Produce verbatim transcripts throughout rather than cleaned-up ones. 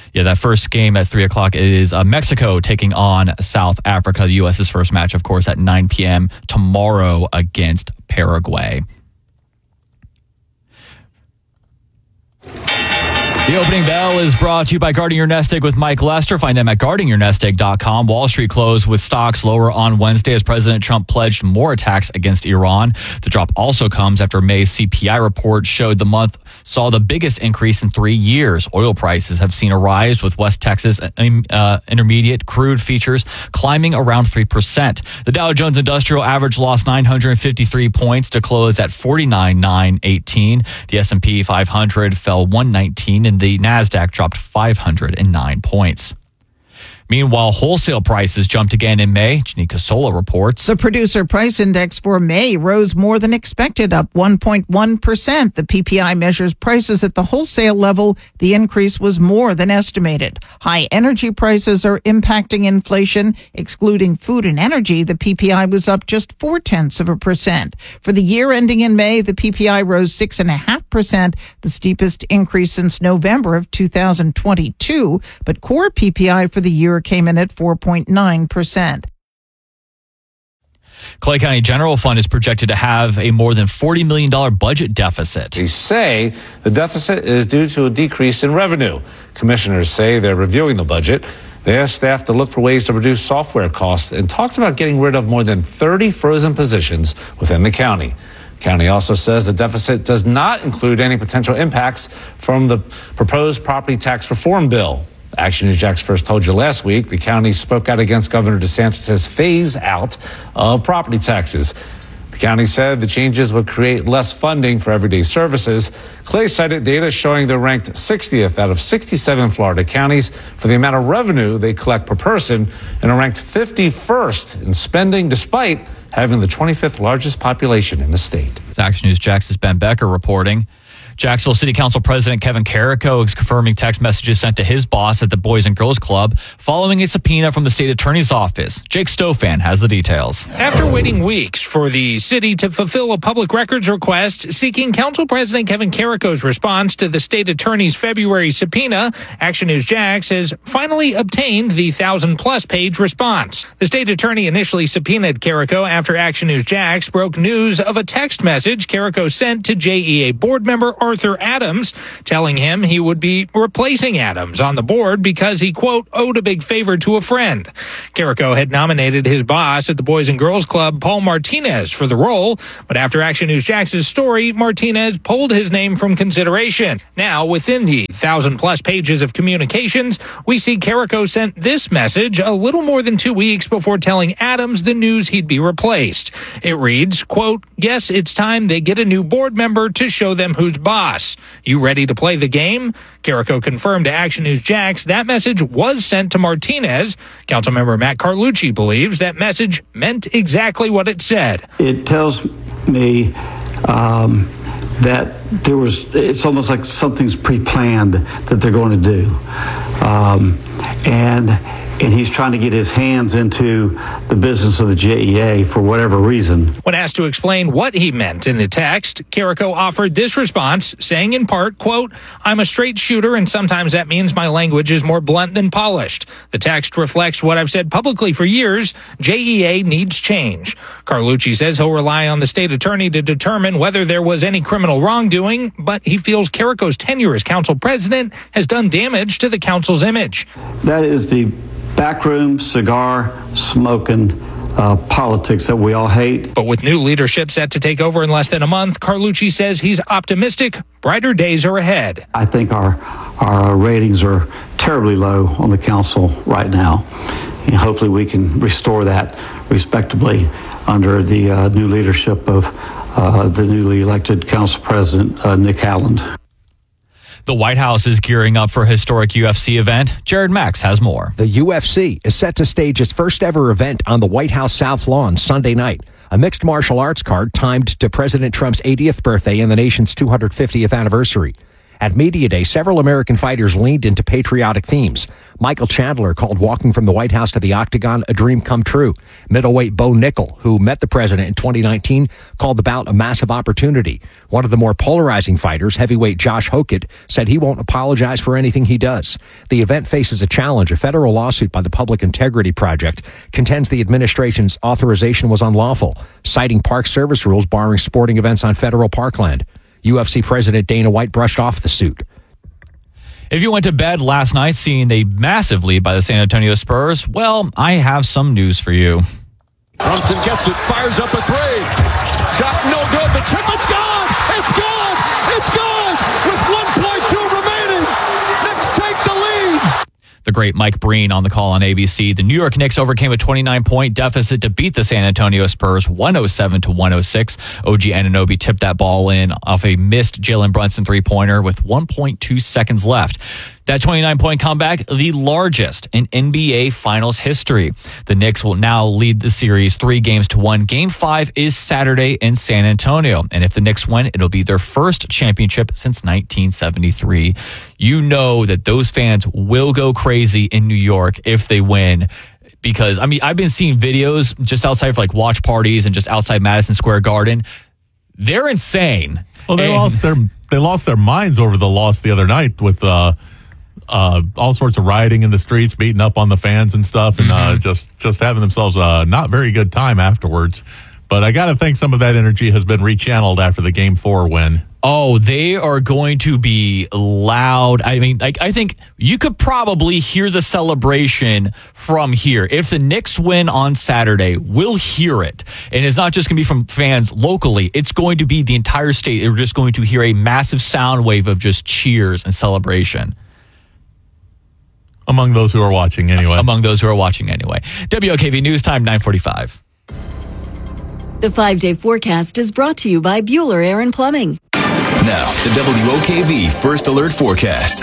Yeah, that first game at three o'clock is uh, Mexico taking on South Africa. The U S's first match, of course, at nine p.m. tomorrow against Paraguay. The opening bell is brought to you by Guarding Your Nest Egg with Mike Lester. Find them at guarding your nest egg dot com. Wall Street closed with stocks lower on Wednesday as President Trump pledged more attacks against Iran. The drop also comes after May's C P I report showed the month saw the biggest increase in three years. Oil prices have seen a rise with West Texas uh, intermediate crude futures climbing around three percent. The Dow Jones Industrial Average lost nine hundred fifty-three points to close at forty-nine thousand nine hundred eighteen. The S and P five hundred fell one nineteen and the NASDAQ dropped five hundred nine points. Meanwhile, wholesale prices jumped again in May. Janika Sola reports. The producer price index for May rose more than expected, up one point one percent. The P P I measures prices at the wholesale level. The increase was more than estimated. High energy prices are impacting inflation. Excluding food and energy, the P P I was up just four-tenths of a percent. For the year ending in May, the P P I rose six point five percent, the steepest increase since November of two thousand twenty-two. But core P P I for the year came in at four point nine percent. Clay County General Fund is projected to have a more than forty million dollars budget deficit. They say the deficit is due to a decrease in revenue. Commissioners say they're reviewing the budget. They asked staff to look for ways to reduce software costs and talked about getting rid of more than thirty frozen positions within the county. The county also says the deficit does not include any potential impacts from the proposed property tax reform bill. Action News Jax first told you last week the county spoke out against Governor DeSantis' phase out of property taxes. The county said the changes would create less funding for everyday services. Clay cited data showing they're ranked sixtieth out of sixty-seven Florida counties for the amount of revenue they collect per person and are ranked fifty-first in spending despite having the twenty-fifth largest population in the state. It's Action News Jax's Ben Becker reporting. Jacksonville City Council President Kevin Carrico is confirming text messages sent to his boss at the Boys and Girls Club following a subpoena from the state attorney's office. Jake Stofan has the details. After waiting weeks for the city to fulfill a public records request seeking Council President Kevin Carrico's response to the state attorney's February subpoena, Action News Jax has finally obtained the thousand-plus page response. The state attorney initially subpoenaed Carrico after Action News Jax broke news of a text message Carrico sent to J E A board member Arthur Adams, telling him he would be replacing Adams on the board because he, quote, owed a big favor to a friend. Carrico had nominated his boss at the Boys and Girls Club, Paul Martinez, for the role, but after Action News Jax's story, Martinez pulled his name from consideration. Now, within the thousand-plus pages of communications, we see Carrico sent this message a little more than two weeks before telling Adams the news he'd be replaced. It reads, quote, guess it's time they get a new board member to show them who's boss. You ready to play the game? Carrico confirmed to Action News Jax that message was sent to Martinez. Councilmember Matt Carlucci believes that message meant exactly what it said. It tells me um, that there was, it's almost like something's pre-planned that they're going to do. Um, and And he's trying to get his hands into the business of the J E A for whatever reason. When asked to explain what he meant in the text, Carrico offered this response, saying in part, quote, I'm a straight shooter, and sometimes that means my language is more blunt than polished. The text reflects what I've said publicly for years. J E A needs change. Carlucci says he'll rely on the state attorney to determine whether there was any criminal wrongdoing, but he feels Carrico's tenure as council president has done damage to the council's image. That is the backroom cigar smoking uh, politics that we all hate. But with new leadership set to take over in less than a month, Carlucci says he's optimistic. Brighter days are ahead. I think our our ratings are terribly low on the council right now. And hopefully we can restore that respectably under the uh, new leadership of uh, the newly elected council president, uh, Nick Halland. The White House is gearing up for a historic U F C event. Jared Max has more. The U F C is set to stage its first ever event on the White House South Lawn Sunday night. A mixed martial arts card timed to President Trump's eightieth birthday and the nation's two hundred fiftieth anniversary. At Media Day, several American fighters leaned into patriotic themes. Michael Chandler called walking from the White House to the octagon a dream come true. Middleweight Bo Nickel, who met the president in twenty nineteen, called the bout a massive opportunity. One of the more polarizing fighters, heavyweight Josh Hokett, said he won't apologize for anything he does. The event faces a challenge. A federal lawsuit by the Public Integrity Project contends the administration's authorization was unlawful, citing Park Service rules barring sporting events on federal parkland. U F C President Dana White brushed off the suit. If you went to bed last night seeing a massive lead by the San Antonio Spurs, well, I have some news for you. Brunson gets it, fires up a three. Shot no good. The tip, it's gone. It's gone. It's gone. With one point two remaining. Knicks take the lead. The great Mike Breen on the call on A B C. The New York Knicks overcame a twenty-nine point deficit to beat the San Antonio Spurs one oh seven to one oh six. O G Anunoby tipped that ball in off a missed Jalen Brunson three-pointer with one point two seconds left. That twenty-nine point comeback, the largest in N B A Finals history. The Knicks will now lead the series three games to one. Game five is Saturday in San Antonio. And if the Knicks win, it'll be their first championship since nineteen seventy-three. You know that those fans will go crazy in New York if they win. Because, I mean, I've been seeing videos just outside for like watch parties and just outside Madison Square Garden. They're insane. Well, they and, lost their they lost their minds over the loss the other night with uh, uh, all sorts of rioting in the streets, beating up on the fans and stuff, and mm-hmm. uh, just just having themselves a not very good time afterwards. But I got to think some of that energy has been rechanneled after the Game Four win. Oh, they are going to be loud. I mean, like, I think you could probably hear the celebration from here. If the Knicks win on Saturday, we'll hear it. And it's not just going to be from fans locally. It's going to be the entire state. We're just going to hear a massive sound wave of just cheers and celebration. Among those who are watching anyway. Among those who are watching anyway. W O K V News Time, nine forty-five. The five-day forecast is brought to you by Bueller Air and Plumbing. Now, the W O K V First Alert Forecast.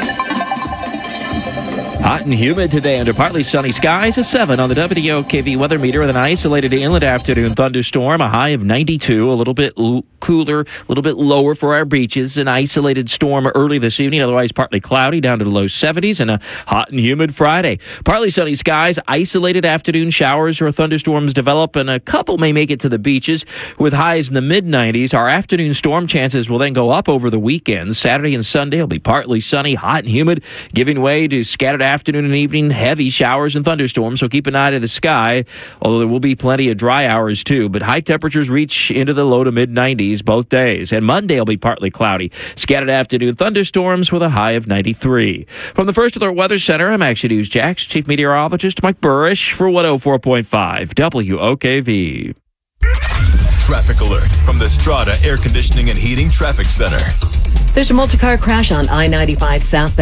Hot and humid today under partly sunny skies, a seven on the W O K V weather meter with an isolated inland afternoon thunderstorm, a high of ninety-two, a little bit l- cooler, a little bit lower for our beaches, an isolated storm early this evening, otherwise partly cloudy down to the low seventies, and a hot and humid Friday. Partly sunny skies, isolated afternoon showers or thunderstorms develop, and a couple may make it to the beaches with highs in the mid nineties. Our afternoon storm chances will then go up over the weekend. Saturday and Sunday will be partly sunny, hot and humid, giving way to scattered afternoon and evening heavy showers and thunderstorms, so keep an eye to the sky, although there will be plenty of dry hours too. But high temperatures reach into the low to mid nineties both days, and Monday will be partly cloudy, scattered afternoon thunderstorms with a high of ninety-three. From the First Alert Weather Center, I'm Action News Jax Chief Meteorologist Mike Burrish for one oh four point five W O K V. Traffic alert from the Strata Air Conditioning and Heating Traffic Center. There's a multi-car crash on I ninety-five southbound.